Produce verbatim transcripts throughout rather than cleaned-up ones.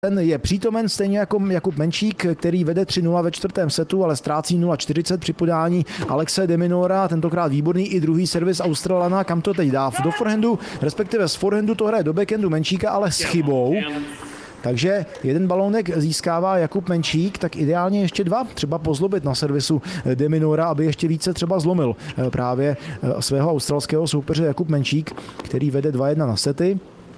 Ten je přítomen stejně jako Jakub Menčík, který vede tři nula ve čtvrtém setu, ale ztrácí nula čtyřicet při podání Alexe de Minaura. Tentokrát výborný i druhý servis Australana. Kam to teď dá? Do forehandu, respektive z forehandu to hraje do backhandu Menčíka, ale s chybou. Takže jeden balónek získává Jakub Menčík, tak ideálně ještě dva, třeba pozlobit na servisu de Minaura, aby ještě více třeba zlomil právě svého australského soupeře Jakub Menčík, který vede dva jedna na sety.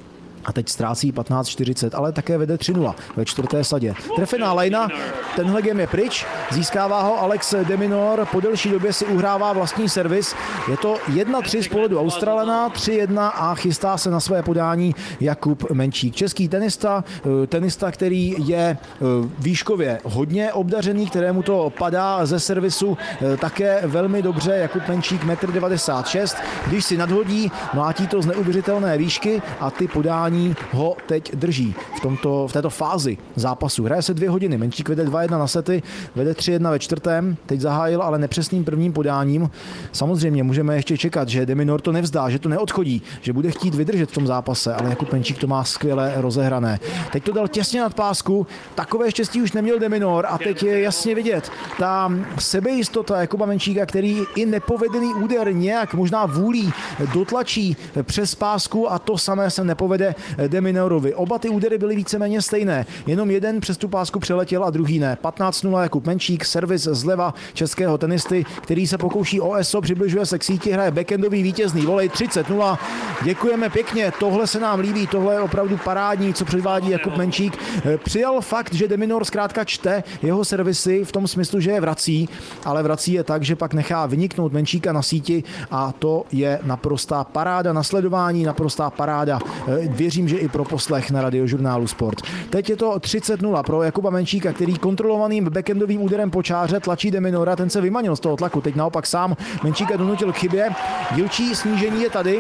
A teď ztrácí patnáct čtyřicet, ale také vede tři nula ve čtvrté sadě. Trefená lajna, tenhle game je pryč, získává ho Alex de Minaur, po delší době si uhrává vlastní servis. Je to jedna tři z pohledu Australana, tři jedna a chystá se na své podání Jakub Menčík. Český tenista, tenista, který je výškově hodně obdařený, kterému to padá ze servisu také velmi dobře. Jakub Menčík metr devadesát šest, když si nadhodí, mlátí to z neuvěřitelné výšky a ty podání ho teď drží v, tomto, v této fázi zápasu. Hraje se dvě hodiny, Menčík vede dva jedna na sety, vede tři jedna ve čtvrtém, teď zahájil ale nepřesným prvním podáním. Samozřejmě můžeme ještě čekat, že de Minaur to nevzdá, že to neodchodí, že bude chtít vydržet v tom zápase, ale Jakub Menčík to má skvěle rozehrané. Teď to dal těsně nad pásku, takové štěstí už neměl de Minaur a teď je jasně vidět ta sebejistota Jakuba Menčíka, který i nepovedený úder nějak možná vůlí dotlačí přes pásku a to samé se nepovede de Minaurovi. Oba ty údery byly víceméně stejné, jenom jeden přes tu pásku přeletěl a druhý ne. patnáct nula Jakub Menčík, servis zleva českého tenisty, který se pokouší o es o, přibližuje se k síti, hraje backendový vítězný volej třicet nula. Děkujeme pěkně, tohle se nám líbí, tohle je opravdu parádní, co předvádí Jakub Menčík. Přijal fakt, že de Minaur zkrátka čte jeho servisy v tom smyslu, že je vrací, ale vrací je tak, že pak nechá vyniknout Menčíka na síti a to je naprostá paráda na sledování, naprostá paráda. Věřím, že i pro poslech na Radiožurnálu Sport. Teď je to třicet nula pro Jakuba Menčíka, který kontrolovaným backendovým úderem po čáře tlačí de Minaura, ten se vymanil z toho tlaku, teď naopak sám Menčíka donutil k chybě. Dílčí snížení je tady.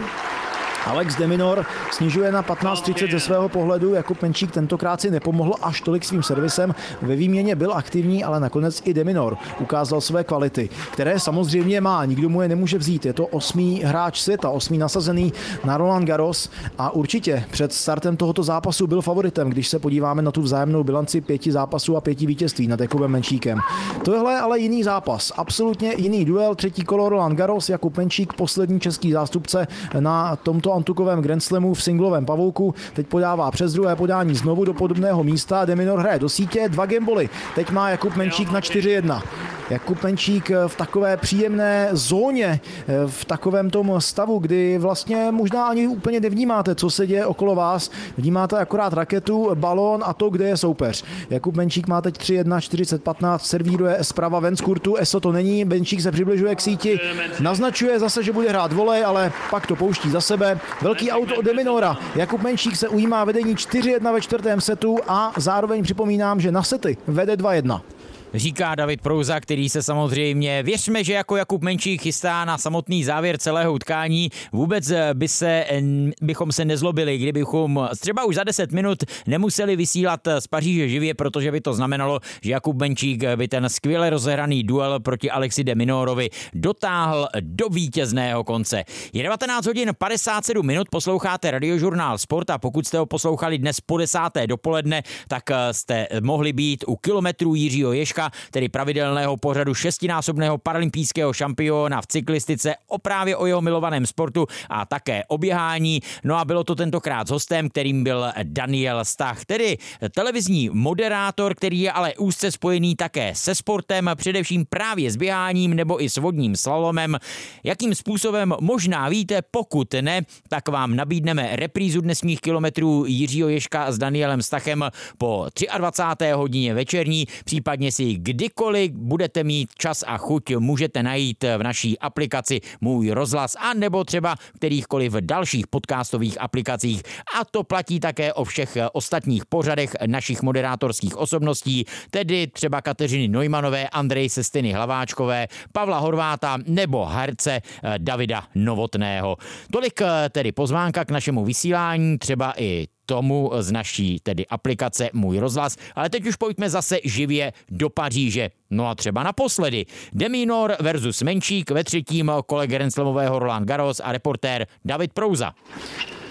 Alex de Minaur snižuje na patnáct třicet ze svého pohledu. Jakub Menčík tentokrát si nepomohl až tolik svým servisem. Ve výměně byl aktivní, ale nakonec i de Minaur ukázal své kvality, které samozřejmě má, nikdo mu je nemůže vzít. Je to osmý hráč světa, osmý nasazený na Roland Garros a určitě před startem tohoto zápasu byl favoritem, když se podíváme na tu vzájemnou bilanci pěti zápasů a pěti vítězství nad Jakubem Menčíkem. Tohle je ale jiný zápas, absolutně jiný duel, třetí kolo Roland Garros, Jakub Menčík, poslední český zástupce na tomto antukovém Grand Slamu v singlovém pavouku. Teď podává přes druhé podání znovu do podobného místa. De Minaur hraje do sítě, dva gameboly. Teď má Jakub Menčík na čtyři jedna. Jakub Menčík v takové příjemné zóně, v takovém tom stavu, kdy vlastně možná ani úplně nevnímáte, co se děje okolo vás. Vnímáte akorát raketu, balón a to, kde je soupeř. Jakub Menčík má teď tři jedna, čtyřicet patnáct, servíruje zprava ven z kurtu, es o to není, Menčík se přibližuje k síti, naznačuje zase, že bude hrát volej, ale pak to pouští za sebe. Velký auto od de Minaura. Jakub Menčík se ujímá vedení čtyři jedna ve čtvrtém setu a zároveň připomínám, že na sety vede dva jedna. Říká David Prouza, který se samozřejmě, věřme, že jako Jakub Menčík chystá na samotný závěr celého utkání. Vůbec by se, bychom se nezlobili, kdybychom třeba už za deset minut nemuseli vysílat z Paříže živě, protože by to znamenalo, že Jakub Menčík by ten skvěle rozehraný duel proti Alexi de Minaurovi dotáhl do vítězného konce. Je devatenáct hodin padesát sedm minut, posloucháte Radiožurnál Sport a pokud jste ho poslouchali dnes po desáté dopoledne, tak jste mohli být u kilometrů Jiřího Ježka, tedy pravidelného pořadu šestinásobného paralympijského šampiona v cyklistice, o právě o jeho milovaném sportu a také o běhání. No a bylo to tentokrát s hostem, kterým byl Daniel Stach, tedy televizní moderátor, který je ale úzce spojený také se sportem, především právě s běháním nebo i s vodním slalomem. Jakým způsobem možná víte, pokud ne, tak vám nabídneme reprízu dnesních kilometrů Jiřího Ježka s Danielem Stachem po dvacáté třetí hodině večerní, případně si kdykoliv budete mít čas a chuť, můžete najít v naší aplikaci Můj rozhlas a nebo třeba v kterýchkoliv dalších podcastových aplikacích. A to platí také o všech ostatních pořadech našich moderátorských osobností, tedy třeba Kateřiny Neumanové, Andrej Sestiny Hlaváčkové, Pavla Horváta nebo herce Davida Novotného. Tolik tedy pozvánka k našemu vysílání, třeba i tomu z naší tedy aplikace Můj rozhlas, ale teď už pojďme zase živě do Paříže. No a třeba naposledy. De Minaur versus Menčík ve třetím kole Grand Slamového Roland Garros a reportér David Prouza.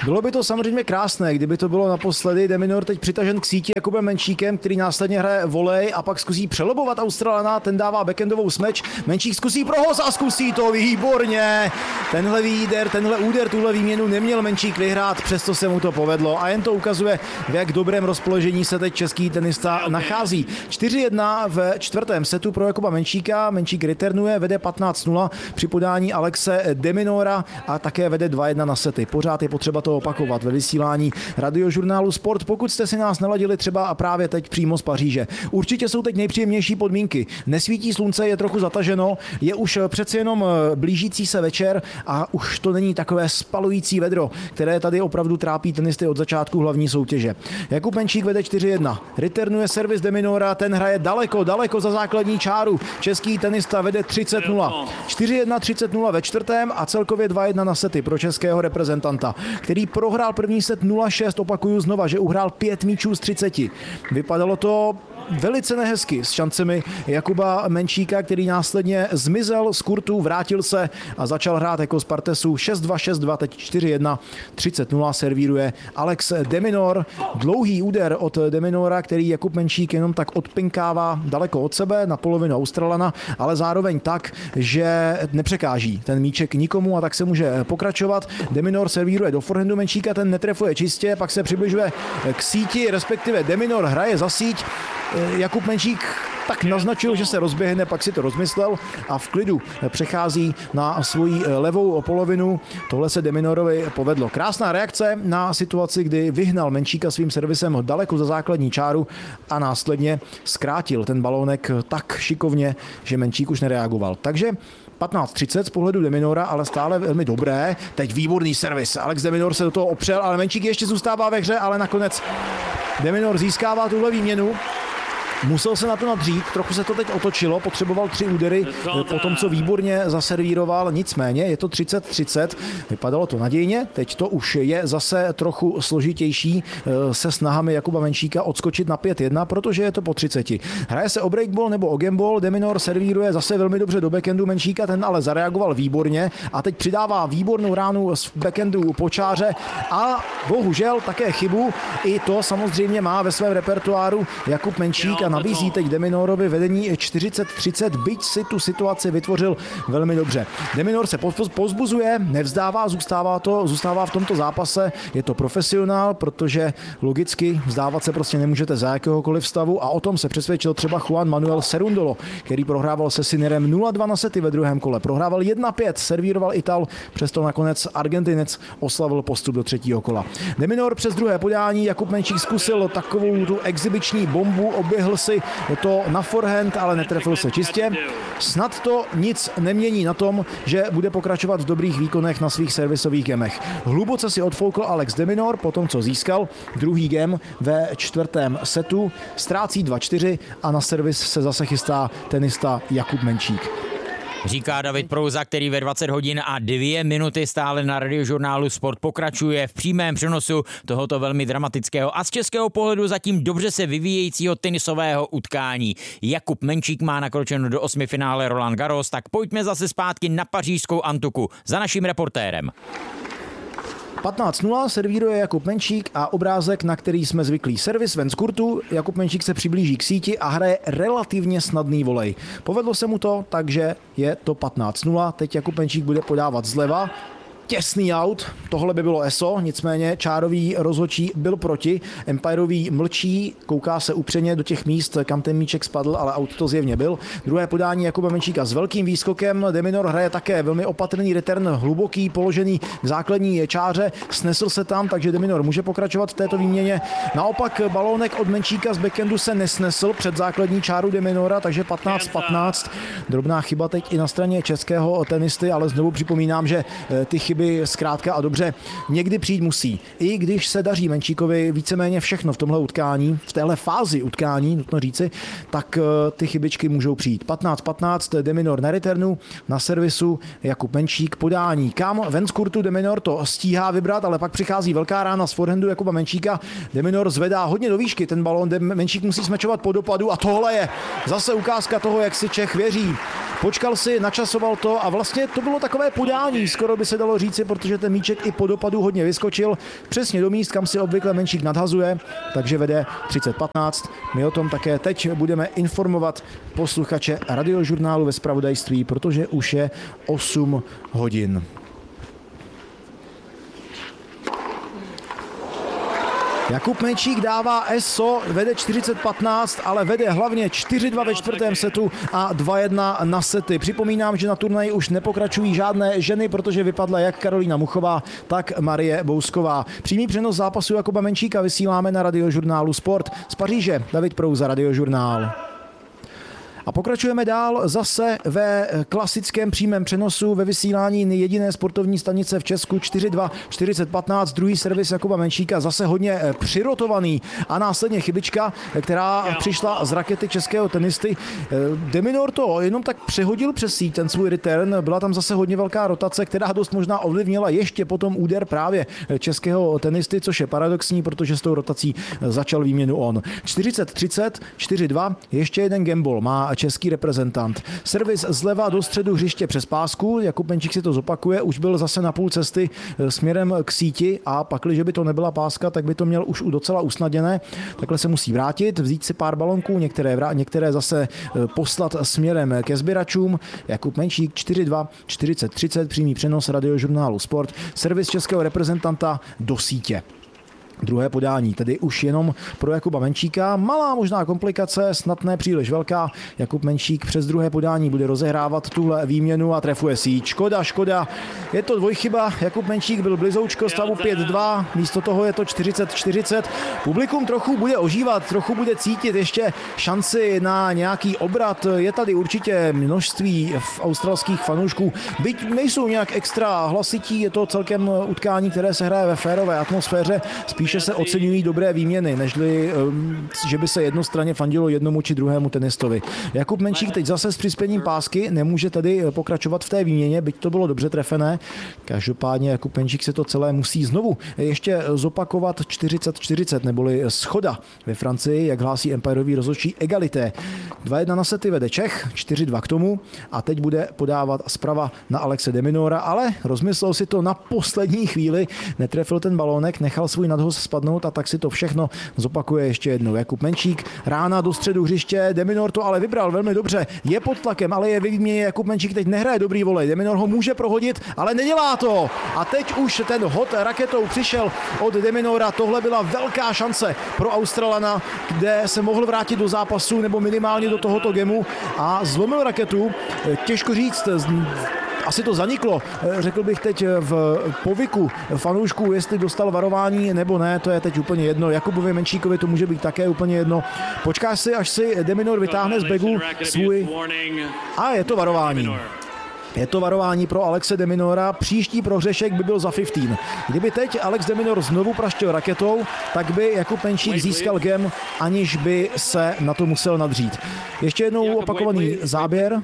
Bylo by to samozřejmě krásné, kdyby to bylo naposledy. Deminor teď přitažen k síti Jakubem Menšíkem, který následně hraje volej a pak zkusí přelobovat Australana, ten dává backendovou smeč, Menšík zkusí prohoz a zkusí to výborně. Tenhle výder, tenhle úder, tuhle výměnu neměl Menšík vyhrát, přesto se mu to povedlo a jen to ukazuje, v jak dobrém rozpoložení se teď český tenista nachází. čtyři jedna v čtvrtém setu pro Jakuba Menšíka, Menšík returnuje, vede patnáct nula při podání Alexe Deminora a také vede dva jedna na sety. Pořád je potřeba to opakovat ve vysílání radiožurnálu Sport, pokud jste si nás naladili třeba a právě teď přímo z Paříže. Určitě jsou teď nejpříjemnější podmínky. Nesvítí slunce, je trochu zataženo, je už přeci jenom blížící se večer a už to není takové spalující vedro, které tady opravdu trápí tenisty od začátku hlavní soutěže. Jakub Menšík vede čtyři jedna. Returnuje servis Deminora, ten hraje daleko, daleko za základní čáru. Český tenista vede třicet nula. čtyři jedna, třicet nula ve čtvrtém a celkově dva jedna na sety pro českého reprezentanta, který prohrál první set nula šest, opakuju znova, že uhrál pět míčů z třiceti. Vypadalo to velice nehezky s šancemi Jakuba Menšíka, který následně zmizel z kurtu, vrátil se a začal hrát jako z partesu šest dva, šest dva, teď čtyři jedna, třicet nula servíruje Alex Deminor. Dlouhý úder od Deminora, který Jakub Menšík jenom tak odpinkává daleko od sebe na polovinu Australana, ale zároveň tak, že nepřekáží ten míček nikomu a tak se může pokračovat. Deminor servíruje do forehandu Menšíka, ten netrefuje čistě, pak se přibližuje k síti, respektive Deminor hraje za síť. Jakub Menšík tak naznačil, že se rozběhne, pak si to rozmyslel a v klidu přechází na svoji levou polovinu. Tohle se Deminorovi povedlo. Krásná reakce na situaci, kdy vyhnal Menšíka svým servisem daleko za základní čáru a následně zkrátil ten balónek tak šikovně, že Menšík už nereagoval. Takže patnáct třicet z pohledu Deminora, ale stále velmi dobré. Teď výborný servis. Alex Deminor se do toho opřel, ale Menšík ještě zůstává ve hře, ale nakonec Deminor získává tuhle výměnu. Musel se na to nadřít, trochu se to teď otočilo, potřeboval tři údery po tom, co výborně zaservíroval, nicméně je to třicet třicet, vypadalo to nadějně, teď to už je zase trochu složitější se snahami Jakuba Menšíka odskočit na pět jedna, protože je to po třiceti. Hraje se o breakball nebo o gameball, Deminor servíruje zase velmi dobře do backendu Menšíka, ten ale zareagoval výborně a teď přidává výbornou ránu z backendu po čáře a bohužel také chybu, i to samozřejmě má ve svém repertoáru Jakub Menšík a nabízí teď Deminorovi vedení čtyřicet třicet, byť si tu situaci vytvořil velmi dobře. Deminor se povzbuzuje, nevzdává, zůstává, to, zůstává v tomto zápase, je to profesionál, protože logicky vzdávat se prostě nemůžete za jakéhokoliv stavu a o tom se přesvědčil třeba Juan Manuel Cerundolo, který prohrával se Sinnerem nula dva na sety ve druhém kole. Prohrával jedna pět, servíroval Ital, přesto nakonec Argentinec oslavil postup do třetího kola. Deminor přes druhé podání, Jakub Menšík zkusil takovou tu exibiční bombu, oběhl si to na forehand, ale netrefil se čistě. Snad to nic nemění na tom, že bude pokračovat v dobrých výkonech na svých servisových gemech. Hluboce si odfoukl Alex Deminor po tom, co získal druhý gem ve čtvrtém setu. Ztrácí dva čtyři a na servis se zase chystá tenista Jakub Menšík. Říká David Prouza, který ve dvacet hodin a dvě minuty stále na radiožurnálu Sport pokračuje v přímém přenosu tohoto velmi dramatického a z českého pohledu zatím dobře se vyvíjejícího tenisového utkání. Jakub Menšík má nakročeno do osmifinále Roland Garros, tak pojďme zase zpátky na pařížskou Antuku za naším reportérem. patnáct nula servíruje Jakub Menšík a obrázek, na který jsme zvyklí. Servis ven z kurtu, Jakub Menšík se přiblíží k síti a hraje relativně snadný volej. Povedlo se mu to, takže je to patnáct nula. Teď Jakub Menšík bude podávat zleva. Těsný out, tohle by bylo E S O, nicméně čárový rozhodčí byl proti, empirový mlčí, kouká se upřeně do těch míst, kam ten míček spadl, ale out to zjevně byl. Druhé podání Jakuba Menšíka s velkým výskokem, Deminor hraje také velmi opatrný return, hluboký, položený k základní čáře, snesl se tam, takže Deminor může pokračovat v této výměně. Naopak balónek od Menšíka z backhandu se nesnesl před základní čáru Deminora, takže patnáct patnáct. Drobná chyba teď i na straně českého tenisty, ale znovu připomínám, že ty chyby by zkrátka a dobře někdy přijít musí. I když se daří Menšíkovi víceméně všechno v tomhle utkání, v téhle fázi utkání, nutno říci, tak ty chybičky můžou přijít. patnáct patnáct, Deminor na returnu, na servisu Jakub Menšík, podání kam, ven z kurtu, Deminor to stíhá vybrat, ale pak přichází velká rána z forehandu Jakuba Menšíka, Deminor zvedá hodně do výšky ten balón, Menšík musí smečovat po dopadu a tohle je zase ukázka toho, jak si Čech věří. Počkal si, načasoval to a vlastně to bylo takové podání, skoro by se dalo říct, říci, protože ten míček i po dopadu hodně vyskočil přesně do míst, kam si obvykle Menšík nadhazuje, takže vede třicet patnáct. My o tom také teď budeme informovat posluchače Radiožurnálu ve zpravodajství, protože už je osm hodin. Jakub Menšík dává es o, vede čtyřicet patnáct, ale vede hlavně čtyři dva ve čtvrtém setu a dva jedna na sety. Připomínám, že na turnaji už nepokračují žádné ženy, protože vypadla jak Karolína Muchová, tak Marie Bousková. Přímý přenos zápasu Jakuba Menšíka vysíláme na Radiožurnálu Sport. Z Paříže David Prouza, Radiožurnál. A pokračujeme dál zase ve klasickém přímém přenosu ve vysílání jediné sportovní stanice v Česku čtyři dva čtyřicet patnáct, druhý servis Jakuba Menšíka, zase hodně přirotovaný a následně chybička, která přišla z rakety českého tenisty. De Minaur to jenom tak přehodil přes síť ten svůj return, byla tam zase hodně velká rotace, která dost možná ovlivnila ještě potom úder právě českého tenisty, což je paradoxní, protože s tou rotací začal výměnu on. čtyřicet třicet, čtyři dva, ještě jeden gamble má český reprezentant. Servis zleva do středu hřiště přes pásku, Jakub Menšík si to zopakuje, už byl zase na půl cesty směrem k síti a pakliže by to nebyla páska, tak by to měl už docela usnadněné. Takhle se musí vrátit, vzít si pár balonků, některé, vrát, některé zase poslat směrem ke sběračům. Jakub Menšík čtyři dva čtyřicet třicet, přímý přenos Radiožurnálu Sport, servis českého reprezentanta do sítě. Druhé podání, tedy už jenom pro Jakuba Menšíka. Malá možná komplikace, snad ne příliš velká. Jakub Menšík přes druhé podání bude rozehrávat tuhle výměnu a trefuje si. Škoda, škoda. Je to dvojchyba. Jakub Menšík byl blizoučko stavu pět dva. Místo toho je to čtyřicet čtyřicet. Publikum trochu bude ožívat, trochu bude cítit ještě šanci na nějaký obrat. Je tady určitě množství australských fanoušků. Byť nejsou nějak extra hlasití, je to celkem utkání, které se hraje ve férové atmosféře. Spíše se oceňují dobré výměny, nežli, že by se jednostranně fandilo jednomu či druhému tenistovi. Jakub Menšík teď zase s přispěním pásky nemůže tedy pokračovat v té výměně, byť to bylo dobře trefené. Každopádně Jakub Menšík se to celé musí znovu ještě zopakovat čtyřicet čtyřicet, neboli schoda ve Francii, jak hlásí empirový rozhodčí egalité. dva jedna na sety vede Čech, čtyři dva k tomu a teď bude podávat zprava na Alexe de Minaura, ale rozmyslel si to na poslední chvíli, netrefil ten balónek, nechal svůj nadhoz spadnout a tak si to všechno zopakuje ještě jednou. Jakub Menšík, rána do středu hřiště, de Minaur to ale vybral velmi dobře, je pod tlakem, ale je ve výměně. Jakub Menšík teď nehraje dobrý volej, de Minaur ho může prohodit, ale nedělá to. A teď už ten hod raketou přišel od de Minaura, tohle byla velká šance pro Australana, kde se mohl vrátit do zápasu nebo minimálně do tohoto gemu a zlomil raketu. Těžko říct, asi to zaniklo, řekl bych teď v povyku fanoušků, jestli dostal varování nebo ne, to je teď úplně jedno. Jakubovi Menšíkovi to může být také úplně jedno. Počkáš si, až si de Minaur vytáhne z bagu svůj... A je to varování. Je to varování pro Alexe de Minaura. Příští prohřešek by byl za patnáct. Kdyby teď Alex de Minaur znovu praštil raketou, tak by Jakub Menšík získal gem, aniž by se na to musel nadřít. Ještě jednou opakovaný záběr.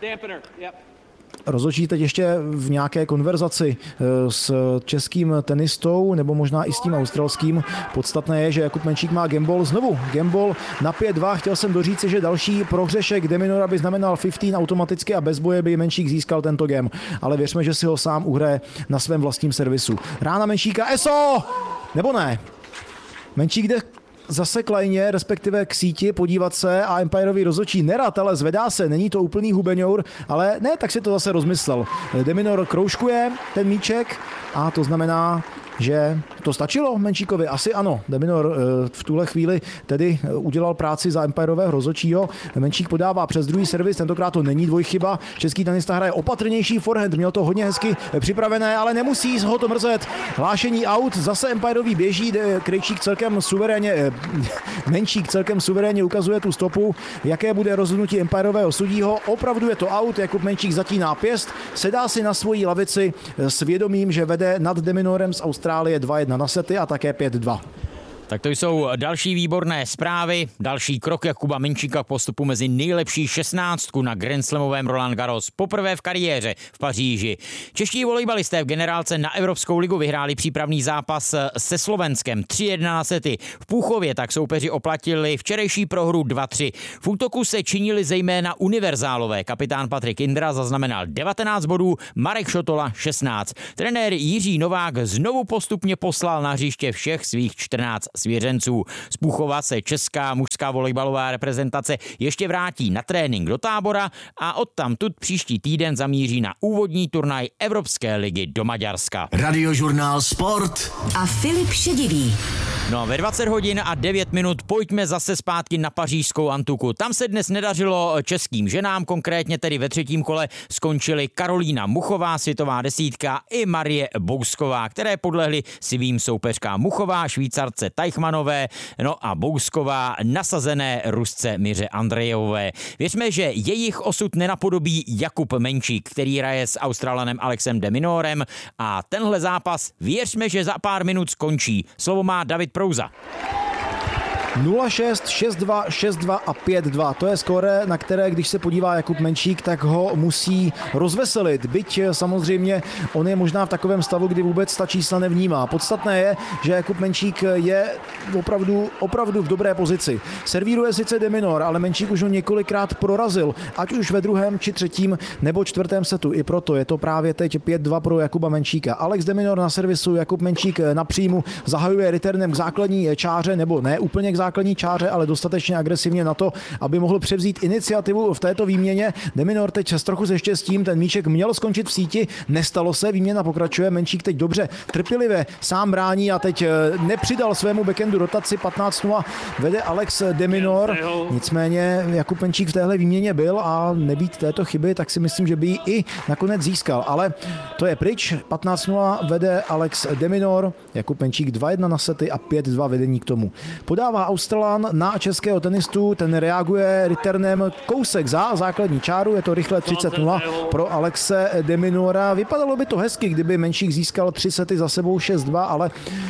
Rozhodčí teď ještě v nějaké konverzaci s českým tenistou, nebo možná i s tím australským. Podstatné je, že Jakub Menšík má gambol znovu. Gambol na pět dva. Chtěl jsem doříci, že další prohřešek de Minaura by znamenal patnáct automaticky a bez boje by Menšík získal tento gem. Ale věřme, že si ho sám uhraje na svém vlastním servisu. Rána Menšíka, es o! Nebo ne? Menšík jde zase k lajně, respektive k síti, podívat se a empirový rozhodčí nerad, ale zvedá se, není to úplný hubeňour, ale ne, tak si to zase rozmyslel. De Minaur kroužkuje ten míček a to znamená, že to stačilo Menšíkovi? Asi ano. De Minaur v tuhle chvíli tedy udělal práci za empirového rozhodčího. Menšík podává přes druhý servis, tentokrát to není dvojchyba. Český tenista hraje opatrnější forehand, měl to hodně hezky připravené, ale nemusí ho to mrzet. Hlášení out, zase empirový běží, Krejčík celkem suverénně, Menšík celkem suverénně ukazuje tu stopu, jaké bude rozhodnutí empirového sudího. Opravdu je to out, Jakub Menšík zatíná pěst, sedá si na svojí lavici s vědomím, že vede nad de Minaurem z Austrálie dva jedna na sety a také pět dva. Tak to jsou další výborné zprávy, další krok Jakuba Menčíka k postupu mezi nejlepší šestnáctku na Grand Slamovém Roland Garros. Poprvé v kariéře v Paříži. Čeští volejbalisté v generálce na Evropskou ligu vyhráli přípravný zápas se Slovenskem tři jedna na sety. V Púchově tak soupeři oplatili včerejší prohru dva tři. V útoku se činili zejména univerzálové. Kapitán Patrik Indra zaznamenal devatenáct bodů, Marek Šotola šestnáct. Trenér Jiří Novák znovu postupně poslal na hřiště všech svých čtrnáct svěřenců. Z Púchova se česká mužská volejbalová reprezentace ještě vrátí na trénink do Tábora a odtamtud příští týden zamíří na úvodní turnaj Evropské ligy do Maďarska. Radiožurnál Sport a Filip Šedivý. No a ve dvacet hodin a devět minut pojďme zase zpátky na pařížskou Antuku. Tam se dnes nedařilo českým ženám, konkrétně tedy ve třetím kole skončily Karolína Muchová, světová desítka, i Marie Bousková, které podlehly svým soupeřkám. Muchová Švýcarce Teichmannové, no a Bousková nasazené Rusce Miře Andrejové. Věřme, že jejich osud nenapodobí Jakub Menčík, který hraje s Australanem Alexem de Minorem, a tenhle zápas věřme, že za pár minut skončí. Slovo má David Prouza. nula šest, šest dva, šest dva a pět dva. To je skóre, na které, když se podívá Jakub Menčík, tak ho musí rozveselit. Byť samozřejmě on je možná v takovém stavu, kdy vůbec ta čísla nevnímá. Podstatné je, že Jakub Menčík je opravdu, opravdu v dobré pozici. Servíruje sice de Minor, ale Menčík už ho několikrát prorazil, ať už ve druhém či třetím nebo čtvrtém setu. I proto je to právě teď pět dva pro Jakuba Menčíka. Alex de Minor na servisu, Jakub Menčík na příjmu, zahajuje returnem k základní čáře, nebo ne úplně k základní čáře, ale dostatečně agresivně na to, aby mohl převzít iniciativu v této výměně. De Minor teď s trochu se štěstím, ten míček měl skončit v síti, nestalo se, výměna pokračuje, Menčík teď dobře, trpělivě sám brání a teď nepřidal svému backhandu rotaci, patnáct nula vede Alex de Minor. Nicméně Jakub Menčík v téhle výměně byl a nebýt této chyby, tak si myslím, že by ji i nakonec získal, ale to je pryč, patnáct nula vede Alex de Minor, Jakub Menčík dva jedna na sety a pět dva vedení k tomu. Podává Australan na českého tenistu, ten reaguje returnem kousek za základní čáru, je to rychle třicet nula pro Alexe de Minora. Vypadalo by to hezky, kdyby Menčík získal tři sety za sebou šest dva, ale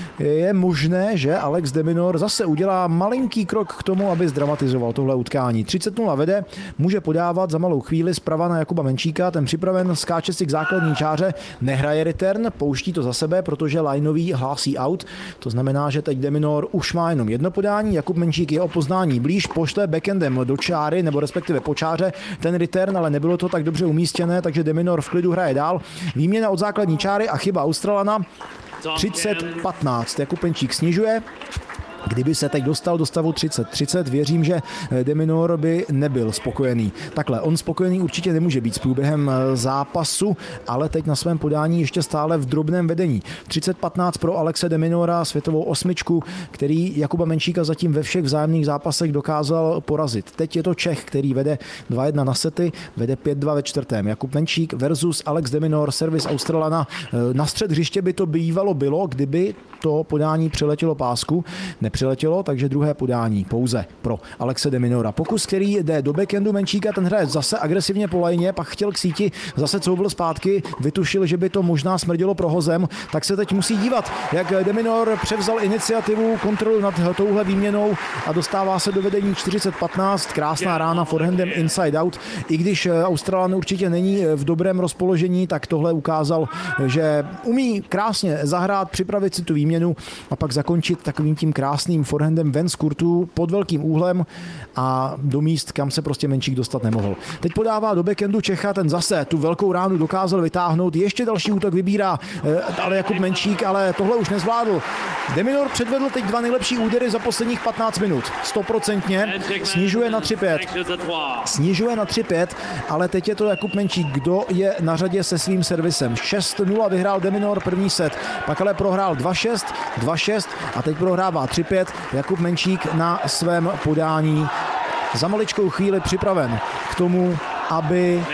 je možné, že Alex de Minor zase udělá malinký krok k tomu, aby zdramatizoval tohle utkání. třicet nula vede, může podávat za malou chvíli zprava na Jakuba Menčíka, ten připraven, skáče si k základní čáře, nehraje return, pouští to za sebe, protože lineový hlásí out, to znamená, že teď de Minor už má jenom jedno podání, Jakub Menčík je o poznání blíž, pošle backendem do čáry, nebo respektive po čáře ten return, ale nebylo to tak dobře umístěné, takže de Minor v klidu hraje dál. Výměna od základní čáry a chyba Australana. třicet patnáct. Jakub Menčík snižuje. Kdyby se teď dostal do stavu třicet třicet, věřím, že de Minor by nebyl spokojený. Takhle, on spokojený určitě nemůže být s průběhem zápasu, ale teď na svém podání ještě stále v drobném vedení. třicet patnáct pro Alexe de Minora, světovou osmičku, který Jakuba Menčíka zatím ve všech vzájemných zápasech dokázal porazit. Teď je to Čech, který vede dva jedna na sety, vede pět dva ve čtvrtém. Jakub Menčík versus Alex de Minor, servis Australana. Na střed hřiště by to bývalo bylo, kdyby to podání přiletělo pásku. Nepřiletělo, takže druhé podání pouze pro Alexe de Minora. Pokus, který jde do backhandu Menčíka, ten hraje zase agresivně po lajně, pak chtěl k síti, zase couvl zpátky, vytušil, že by to možná smrdilo prohozem, tak se teď musí dívat, jak de Minor převzal iniciativu, kontrolu nad touhle výměnou a dostává se do vedení čtyřicet patnáct. Krásná rána forehandem inside out. I když Australan určitě není v dobrém rozpoložení, tak tohle ukázal, že umí krásně zahrát, připravit si tu výměnu a pak zakončit takovým tím krásným forehandem ven z kurtu pod velkým úhlem a do míst, kam se prostě Menčík dostat nemohl. Teď podává do backhandu Čecha, ten zase tu velkou ránu dokázal vytáhnout, ještě další útok vybírá, ale Jakub Menčík, ale tohle už nezvládl. De Minor předvedl teď dva nejlepší údery za posledních patnáct minut. Stoprocentně snižuje na tři pět. Snižuje na tři pět, ale teď je to Jakub Menčík, kdo je na řadě se svým servisem. šest nula vyhrál de Minor první set, pak ale prohrál dva šest, dva šest a teď prohrává tři pět. Jakub Menčík na svém podání za maličkou chvíli připraven k tomu, aby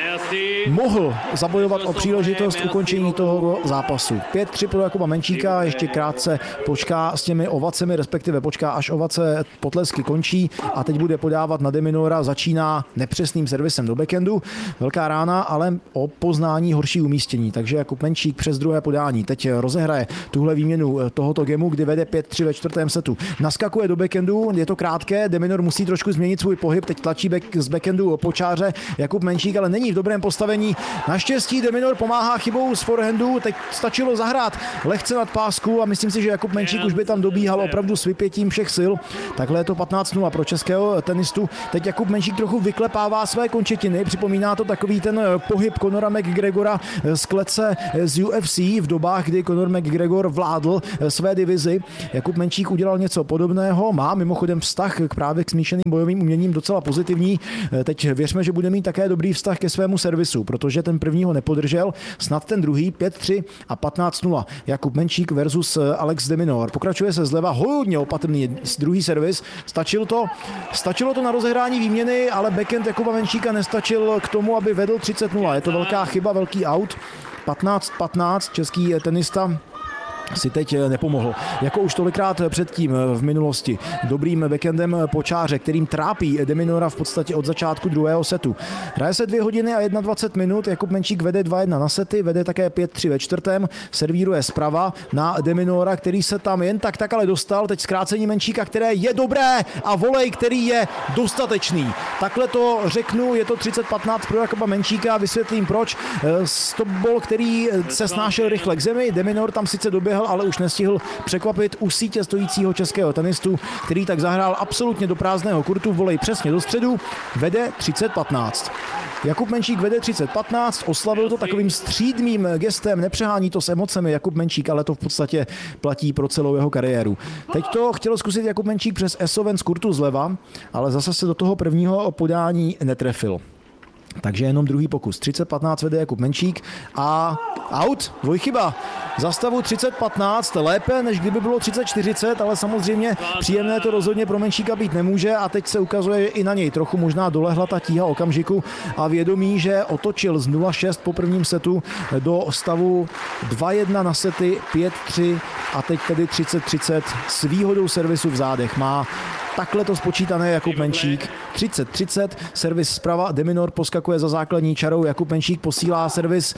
mohl zabojovat o příležitost ukončení toho zápasu. pět tři pro Jakuba Menčíka, ještě krátce počká s těmi ovacemi, respektive počká, až ovace potlesky končí a teď bude podávat na Deminora, začíná nepřesným servisem do backhandu. Velká rána, ale o poznání horší umístění, takže Jakub Menčík přes druhé podání teď rozehraje tuhle výměnu tohoto gemu, kdy vede pět tři ve čtvrtém setu. Naskakuje do backhandu, je to krátké, Deminor musí trošku změnit svůj pohyb, teď tlačí back z backhandu po čáře Jakub Menčík, ale není v dobrém postavení. Naštěstí Deminor pomáhá chybou z forehandu, teď stačilo zahrát lehce nad pásku a myslím si, že Jakub Menčík už by tam dobíhal opravdu s vypětím všech sil. Takhle je to patnáct nula pro českého tenistu. Teď Jakub Menčík trochu vyklepává své končetiny, připomíná to takový ten pohyb Conora McGregora z klece z U F C v dobách, kdy Conor McGregor vládl své divizi. Jakub Menčík udělal něco podobného, má mimochodem vztah k právě k smíšeným bojovým uměním docela pozitivní. Teď věřme, že bude mít také dobrý vztah ke svému servisu, protože ten první ho nepodržel, snad ten druhý pět tři a patnáct nula. Jakub Menčík versus Alex Deminor. Pokračuje se zleva, hodně opatrný druhý servis. Stačilo to, stačilo to na rozehrání výměny, ale backhand Jakuba Menčíka nestačil k tomu, aby vedl třicet nula. Je to velká chyba, velký out. patnáct patnáct, český tenista si teď nepomohl. Jako už tolikrát předtím v minulosti. Dobrým backendem po čáře, kterým trápí Deminora v podstatě od začátku druhého setu. Hraje se dvě hodiny a dvacet jedna minut. Jakub Menčík vede dva jedna na sety, vede také pět tři ve čtvrtém. Servíruje zprava na Deminora, který se tam jen tak tak ale dostal. Teď zkrácení Menčíka, které je dobré a volej, který je dostatečný. Takhle to řeknu, je to třicet patnáct pro Jakuba Menčíka. Vysvětlím proč. Stop ball, který se snášel rychle k zemi. Deminor tam sice doběhl, ale už nestihl překvapit u sítě stojícího českého tenistu, který tak zahrál absolutně do prázdného kurtu, volej přesně do středu, vede třicet patnáct. Jakub Menčík vede třicet patnáct, oslavil to takovým střídmým gestem, nepřehání to s emocemi Jakub Menčík, ale to v podstatě platí pro celou jeho kariéru. Teď to chtěl zkusit Jakub Menčík přes esoven z kurtu zleva, ale zase se do toho prvního podání netrefil. Takže jenom druhý pokus. třicet patnáct vede Jakub Menčík a out, dvojchyba. Za stavu třicet patnáct, lépe, než kdyby bylo třicet čtyřicet, ale samozřejmě příjemné to rozhodně pro Menčíka být nemůže a teď se ukazuje, že i na něj trochu možná dolehla ta tíha okamžiku a vědomí, že otočil z nula šest po prvním setu do stavu dva jedna na sety, pět tři a teď tedy třicet třicet s výhodou servisu v zádech. Má takhle to spočítané Jakub Menčík. třicet třicet, servis zprava, Deminor poskakuje za základní čarou, Jakub Menčík posílá servis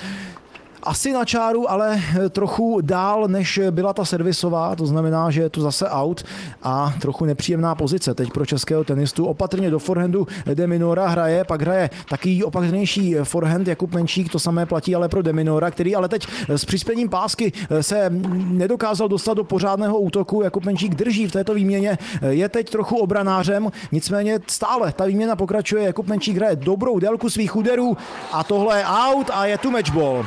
asi na čáru, ale trochu dál, než byla ta servisová, to znamená, že je to zase out a trochu nepříjemná pozice teď pro českého tenistu. Opatrně do forehandu Deminora hraje, pak hraje taky opatrnější forehand Jakub Menčík, to samé platí ale pro Deminora, který ale teď s přispěním pásky se nedokázal dostat do pořádného útoku. Jakub Menčík drží v této výměně, je teď trochu obranářem, nicméně stále ta výměna pokračuje, Jakub Menčík hraje dobrou délku svých úderů a tohle je out a je tu matchball.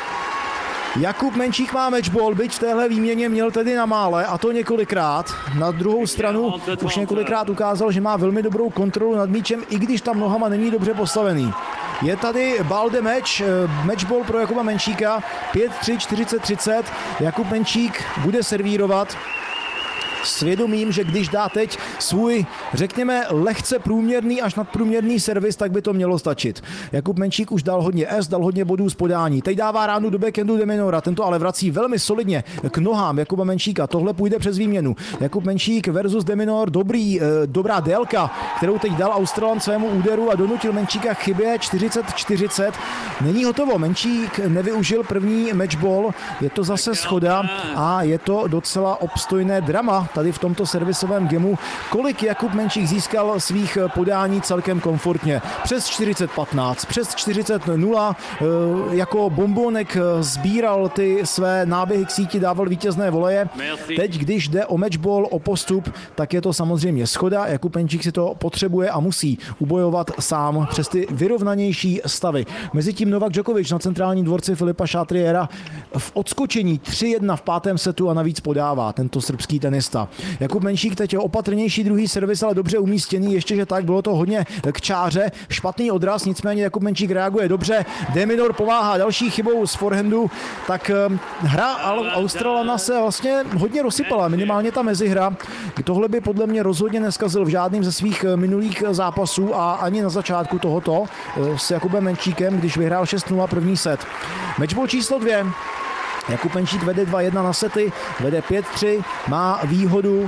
Jakub Menčík má matchball, byť v téhle výměně měl tedy na mále a to několikrát. Na druhou stranu už několikrát ukázal, že má velmi dobrou kontrolu nad míčem, i když tam nohama není dobře postavený. Je tady ball the match, matchball pro Jakuba Menčíka, pět tři, čtyřicet třicet. Jakub Menčík bude servírovat svědomím, že když dá teď svůj, řekněme, lehce průměrný až nadprůměrný servis, tak by to mělo stačit. Jakub Menčík už dal hodně S, dal hodně bodů z podání. Teď dává ránu do backhandu Deminora, tento ale vrací velmi solidně k nohám Jakuba Menčíka. Tohle půjde přes výměnu. Jakub Menčík versus Deminor, dobrý, eh, dobrá délka, kterou teď dal Australan svému úderu a donutil Menčíka k chybě čtyřicet čtyřicet. Není hotovo, Menčík nevyužil první matchball, je to zase schoda a je to docela obstojné drama tady v tomto servisovém gemu. Kolik Jakub Menčík získal svých podání celkem komfortně? Přes čtyřicet patnáct, přes čtyřicet nula, jako bombonek sbíral ty své náběhy k síti, dával vítězné voleje. Teď, když jde o matchball, o postup, tak je to samozřejmě schoda. Jakub Menčík si to potřebuje a musí ubojovat sám přes ty vyrovnanější stavy. Mezitím Novak Djokovic na centrálním dvorci Filipa Chatriera v odskočení tři jedna v pátém setu a navíc podává tento srbský tenista. nula. Jakub Menšík teď opatrnější druhý servis, ale dobře umístěný, ještě že tak, bylo to hodně k čáře, špatný odraz, nicméně Jakub Menšík reaguje dobře, De Minaur pomáhá další chybou z forehandu, tak hra Australana se vlastně hodně rozsypala, minimálně ta mezihra. Tohle by podle mě rozhodně neskazil v žádným ze svých minulých zápasů a ani na začátku tohoto s Jakubem Menšíkem, když vyhrál šest nula první set. Matchball číslo dvě. Jakub Menšík vede dva jedna na sety, vede pět tři, má výhodu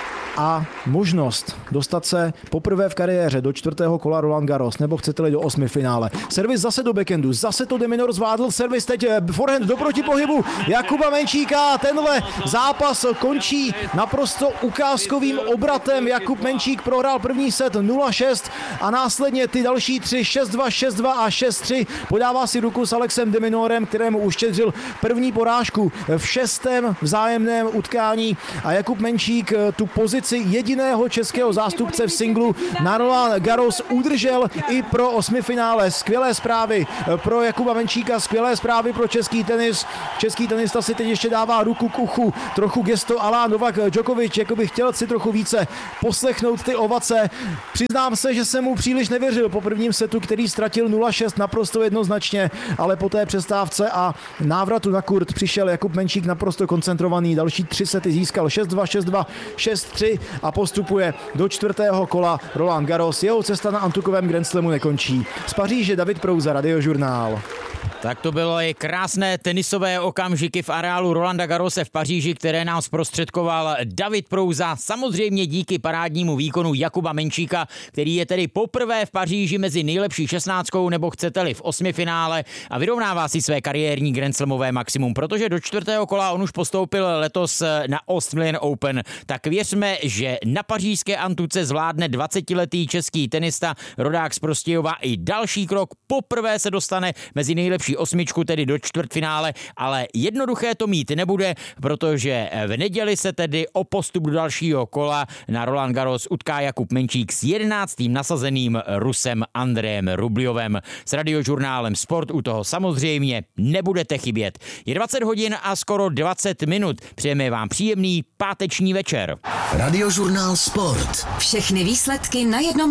a možnost dostat se poprvé v kariéře do čtvrtého kola Roland Garros, nebo chcete-li do osmi finále. Servis zase do backhandu, zase to De Minaur zvládl, servis teď forehand do protipohybu Jakuba Menšíka. Tenhle zápas končí naprosto ukázkovým obratem. Jakub Menšík prohrál první set nula šest a následně ty další tři šest dva, šest dva a šest tři. Podává si ruku s Alexem De Minaurem, kterému uštědřil první porážku v šestém vzájemném utkání a Jakub Menšík tu pozici jediného českého zástupce v singlu na Roland Garros udržel i pro osmifinále. Skvělé zprávy pro Jakuba Menšíka, skvělé zprávy pro český tenis. Český tenista si teď ještě dává ruku k uchu, trochu gesto alá Novak Djokovic, jako by chtěl si trochu více poslechnout ty ovace. Přiznám se, že jsem mu příliš nevěřil po prvním setu, který ztratil nula šest naprosto jednoznačně, ale po té přestávce a návratu na kurt přišel Jakub Menšík naprosto koncentrovaný. Další tři sety získal šest dva, šest dva, šest tři a postupuje do čtvrtého kola Roland Garros. Jeho cesta na antukovém Grand Slamu nekončí. Z Paříže David Prouza, Radiožurnál. Tak to bylo i krásné tenisové okamžiky v areálu Rolanda Garrose v Paříži, které nám zprostředkoval David Prouza, samozřejmě díky parádnímu výkonu Jakuba Menšíka, který je tedy poprvé v Paříži mezi nejlepší šestnáctkou, nebo chcete-li v osmifinále, a vyrovnává si své kariérní Grand Slamové maximum, protože do čtvrtého kola on už postoupil letos na Australian Open. Tak věřme, že na pařížské antuce zvládne dvacetiletý český tenista, rodák z Prostějova, i další krok. Poprvé se dostane mezi nejlepší osmičku, tedy do čtvrtfinále, ale jednoduché to mít nebude, protože v neděli se tedy o postup do dalšího kola na Roland Garros utká Jakub Menšík s jedenáctým nasazeným Rusem Andrejem Rubljovem. S Radiožurnálem Sport u toho samozřejmě nebudete chybět. Je dvacet hodin a skoro dvacet minut. Přejeme vám příjemný páteční večer. Radiožurnál Sport. Všechny výsledky na jednom